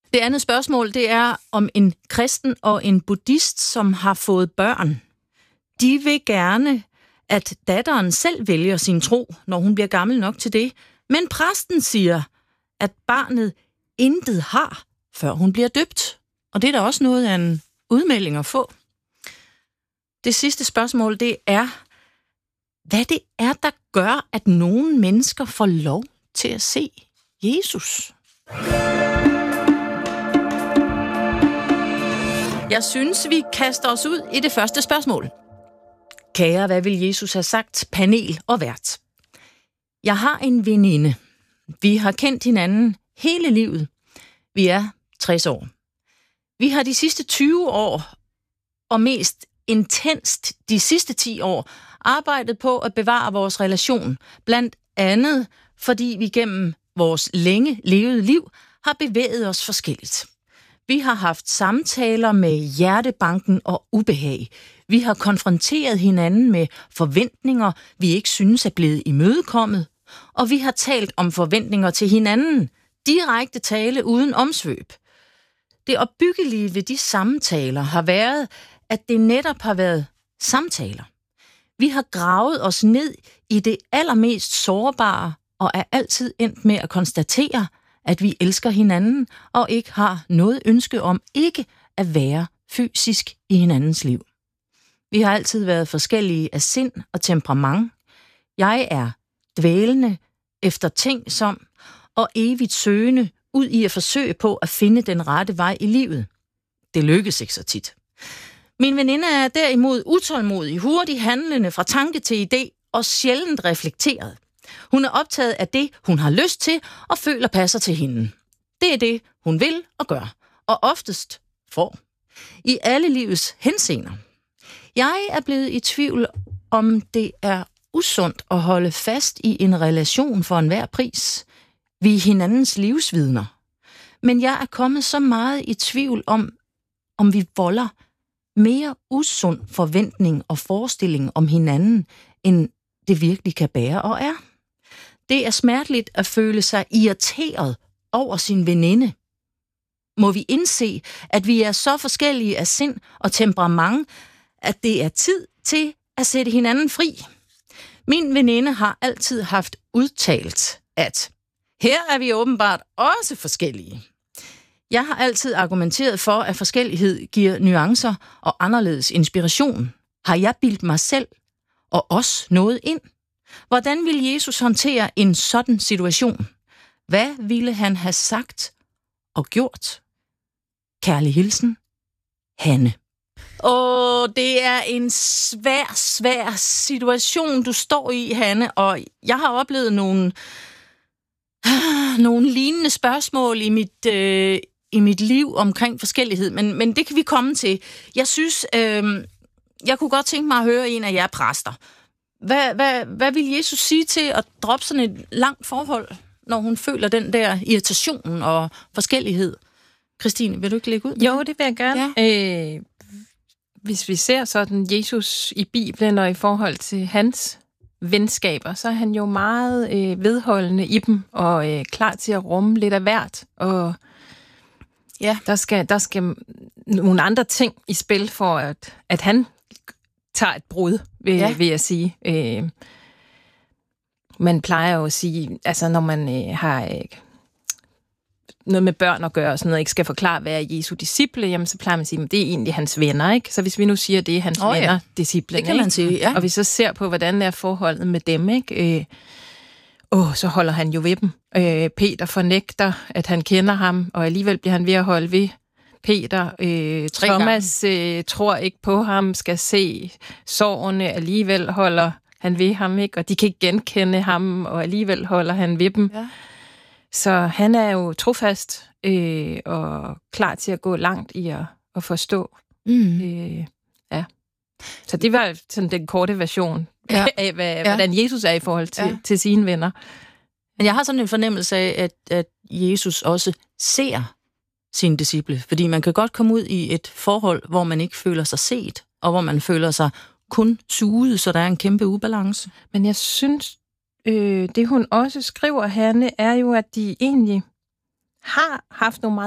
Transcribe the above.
Det andet spørgsmål, det er om en kristen og en buddhist, som har fået børn. De vil gerne, at datteren selv vælger sin tro, når hun bliver gammel nok til det. Men præsten siger, at barnet intet har, før hun bliver døbt. Og det er da også noget af en udmelding at få. Det sidste spørgsmål, det er, hvad det er, der gør, at nogle mennesker får lov til at se Jesus. Jeg synes, vi kaster os ud i det første spørgsmål. Kære, hvad vil Jesus have sagt? Panel og vært. Jeg har en veninde. Vi har kendt hinanden hele livet. Vi er 60 år. Vi har de sidste 20 år, og mest intenst de sidste 10 år, arbejdet på at bevare vores relation. Blandt andet, fordi vi gennem vores længe levede liv har bevæget os forskelligt. Vi har haft samtaler med hjertebanken og ubehag. Vi har konfronteret hinanden med forventninger, vi ikke synes er blevet imødekommet. Og vi har talt om forventninger til hinanden. Direkte tale uden omsvøb. Det opbyggelige ved de samtaler har været, at det netop har været samtaler. Vi har gravet os ned i det allermest sårbare og er altid endt med at konstatere, at vi elsker hinanden og ikke har noget ønske om ikke at være fysisk i hinandens liv. Vi har altid været forskellige af sind og temperament. Jeg er dvælende efter ting som og evigt søgende ud i at forsøge på at finde den rette vej i livet. Det lykkes ikke så tit. Min veninde er derimod utålmodig, hurtigt handlende fra tanke til idé og sjældent reflekteret. Hun er optaget af det, hun har lyst til og føler passer til hende. Det er det, hun vil og gør, og oftest får. I alle livets henseender. Jeg er blevet i tvivl, om det er usundt at holde fast i en relation for enhver pris. Vi er hinandens livsvidner. Men jeg er kommet så meget i tvivl om vi volder mere usund forventning og forestilling om hinanden, end det virkelig kan bære og er. Det er smerteligt at føle sig irriteret over sin veninde. Må vi indse, at vi er så forskellige af sind og temperament, at det er tid til at sætte hinanden fri. Min veninde har altid haft udtalt, at her er vi åbenbart også forskellige. Jeg har altid argumenteret for, at forskellighed giver nuancer og anderledes inspiration. Har jeg bildt mig selv og os noget ind? Hvordan ville Jesus håndtere en sådan situation? Hvad ville han have sagt og gjort? Kærlig hilsen, Hanne. Det er en svær situation, du står i, Hanne, og jeg har oplevet nogle lignende spørgsmål i mit liv omkring forskellighed, men det kan vi komme til. Jeg synes, jeg kunne godt tænke mig at høre en af jer præster. Hvad vil Jesus sige til at droppe sådan et langt forhold, når hun føler den der irritation og forskellighed? Christine, vil du ikke lægge ud? Jo, det vil jeg gerne. Ja. Hvis vi ser sådan Jesus i Bibelen og i forhold til hans venskaber, så er han jo meget vedholdende i dem og klar til at rumme lidt af hvert. Og ja, der skal nogle andre ting i spil for, at han tager et brud, vil jeg sige. Man plejer jo at sige, altså når man har noget med børn at gøre, og sådan noget, ikke skal forklare, hvad er Jesu disciple, jamen så plejer man at sige, at det er egentlig hans venner, ikke? Så hvis vi nu siger, at det er hans venner, disciple, det kan man sige, ja. Og vi så ser på, hvordan er forholdet med dem, ikke? Så holder han jo ved dem. Peter fornægter, at han kender ham, og alligevel bliver han ved at holde ved Peter. Thomas tror ikke på ham, skal se sårene, alligevel holder han ved ham, ikke? Og de kan ikke genkende ham, og alligevel holder han ved dem. Ja. Så han er jo trofast og klar til at gå langt i at forstå. Ja. Så det var sådan den korte version af, hvordan Jesus er i forhold til sine venner. Men jeg har sådan en fornemmelse af, at Jesus også ser sine disciple. Fordi man kan godt komme ud i et forhold, hvor man ikke føler sig set, og hvor man føler sig kun suget, så der er en kæmpe ubalance. Men jeg synes, det hun også skriver, Hanne, er jo, at de egentlig har haft nogle meget